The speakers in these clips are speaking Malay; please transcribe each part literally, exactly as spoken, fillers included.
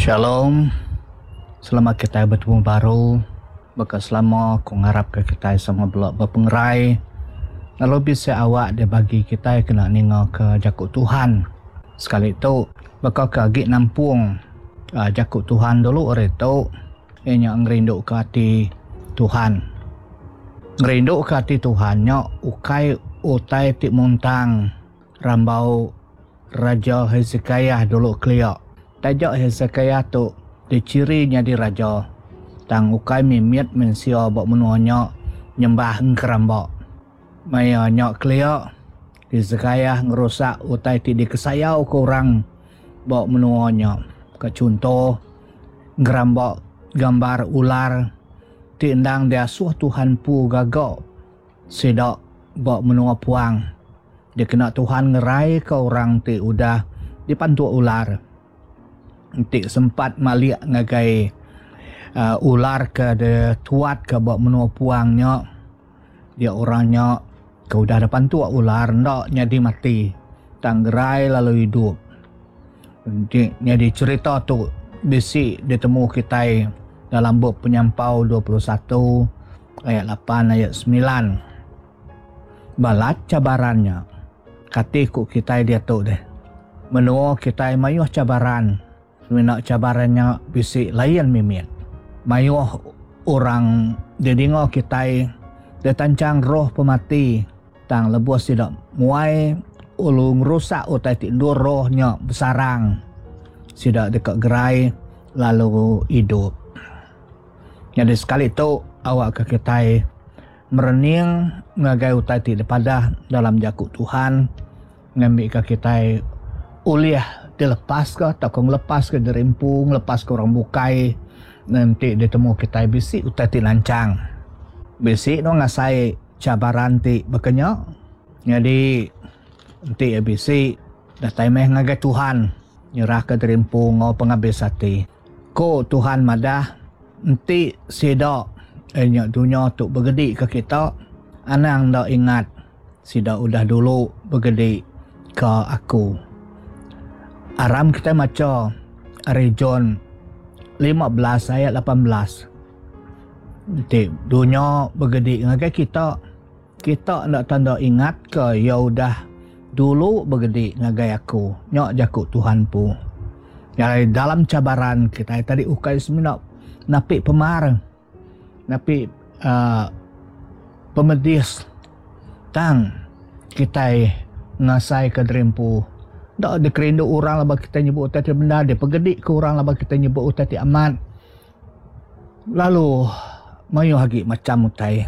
Shalom. Selamat kita bertemu baru. Maka selama aku ngarap ke kita sama belak berpengerai. Lalu bisa awak dia bagi kita kena ninga ke jakut Tuhan. Sekali itu maka ke gig nampung uh, jakut Tuhan dulu orang itu ianya ngerindu ke hati Tuhan. Ngerindu ke hati Tuhan nya ukai utai tik muntang rambau Raja Hezekiah dulu keliak. Tajak Hezekiah tu dicirinya di raja. Tang ukai mimiat mensio bak menuanya nyembah engkerambak. Maya nyak keliak Hezekiah ngerusak utai ti dikesayau ke orang bak menuanya. Ke contoh ngerambak gambar ular ti endang dia suah Tuhan pu gagak sedak bak menua puang. Dia kena Tuhan ngerai ke orang ti udah dipantuk ular. Nanti sempat maliak ngagai uh, ular ke de tuat ke bak menua puangnya. Dia orangnya ke udah depan tua ular ndak jadi mati. Tanggerai lalu hidup. Jadi cerita tu bisi ditemu kita dalam buku Penyampau dua puluh satu ayat lapan ayat sembilan. Balat cabarannya. Katiku kita dia tu deh. Menua kita mayuh cabaran. Sebenarnya cabarannya bisi layan mimit. Mayuh orang didingo kita detancang roh pemati. Tang lebuas tidak muai ulung rusak utai tindur rohnya besarang. Tidak dekat gerai lalu hidup. Jadi sekali itu awak ke kita merening ngagai utai tidak pada dalam jakut Tuhan. Ngambil ke kita uliah dilepas ke, takong lepas ke dirimpung, lepas ke orang bukai. Nanti ditemu kita bisi utai ti lancang. Bisi no ngasai cabaran ti bekenyak. Jadi nanti ya bisi datai meh ngagai Tuhan. Nyerah ke dirimpung ngau pengabis hati. Ko Tuhan madah nanti sidak enyak dunia tu bergedi ke kita. Anang dak ingat sidak udah dulu bergedi ke aku. Aram kita maca ari John lima belas ayat lapan belas. Nanti dunia bergedi ngagai kita. Kita nak tanda ingat ke ya udah dulu bergedi ngagai aku. Nyok jakut Tuhan pu. Jadi dalam cabaran kita tadi ukai seminap napi pemar. Napi uh, pemedis. Tang kita ngasai ke drimpu. Tak ada kerindu orang lah bagi kita nyebut utati benda. Dia pergedik ke orang lah bagi kita nyebut utati amat. Lalu, mayu lagi macam utai.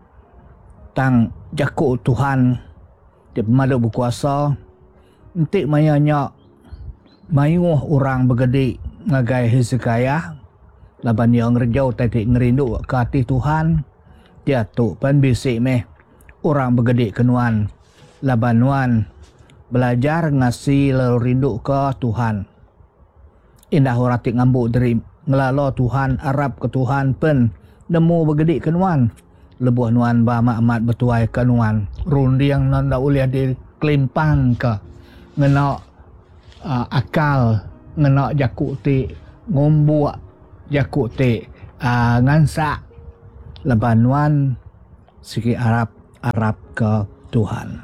Tang jakut Tuhan. Dia pemaduk berkuasa. Nanti mayanya mayu orang bergedik ngagai Hezekiah. Laban dia ngerjau utati ngerindu ke hati Tuhan. Dia tu pan bisik meh. Orang bergedik kenuan. Laban nuan belajar ngasih lalu rindu ke Tuhan. Indah orang tik ngambuk dari ngelalo Tuhan, Arab ke Tuhan pen nemu bergedik ke nuan. Lebuh nuan ba amat betuai ke nuan. Rundi yang nanda uliah di kelimpang ke. Ngena uh, akal, ngena jakut ti ngombuak jakut ti uh, ngansak. Leban nuan siki Arab, Arab ke Tuhan.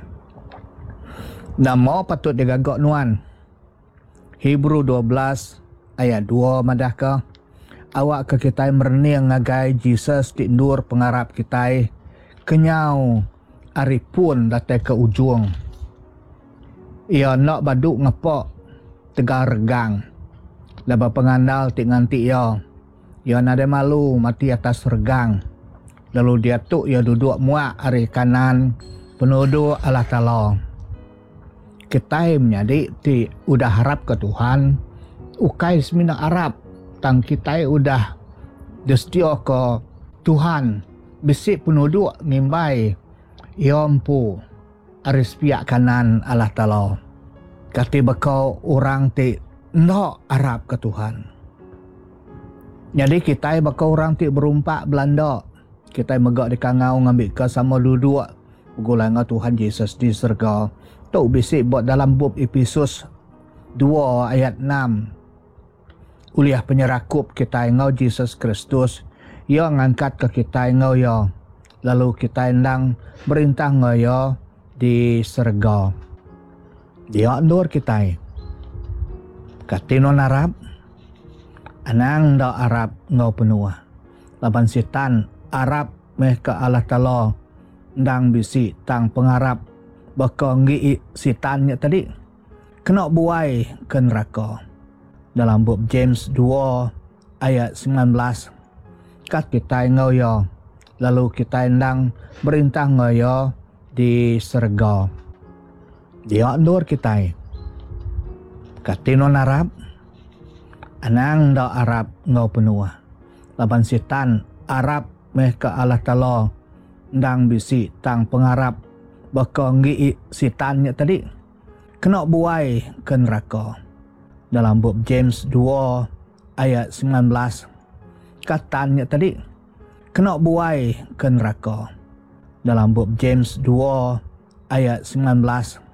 Nama patut digagak nuan. Hebrew dua belas ayat dua madah ke. Awak ke kita merening ngagai Jesus tindur pengarap kita. Kenyau ari pun datai ke ujung. Ia nak baduk ngepok tegar regang. Laba pengandal tik nganti ia. Ia nade malu mati atas regang. Lalu dia tu ia duduk muak ari kanan penuduh Allah Ta'ala. Kita menjadi ti udah harap ke Tuhan. Ukai semina Arab. Tang kita udah destia ke Tuhan. Bisik penuduk ngimbai. Iampu. Aris pihak kanan Allah Ta'ala. Kati bakau orang ti nak Arab ke Tuhan. Jadi kita bakau orang ti berumpak Belanda. Kita megak di kangau ngambil ke sama duduk. Gulai dengan Tuhan Yesus di surga. Tu bisik buat dalam bab Efesus dua ayat enam. uliah penyerakup kita ngau Jesus Kristus yo ngangkat ke kita ngau yo lalu kita ndang berintah ngau yo di serga dia nur kita katino narap anang da Arab ngau penua laban setan Arab meh ke Allah Ta'ala ndang bisi tang pengarap baka ngi setannya tadi kena buai ke neraka. Dalam buku James dua ayat sembilan belas kat kita ngau yo lalu kita ndang berintah ngau yo di serga dia nur kita katino narap anang da Arab ngau penua laban setan Arab meh ke Allah Ta'ala ndang bisi tang pengarap baka ngi setannya tadi kena buai ke neraka. Dalam buku James dua ayat sembilan belas katanya tadi kena buai ke neraka. Dalam buku James dua ayat sembilan belas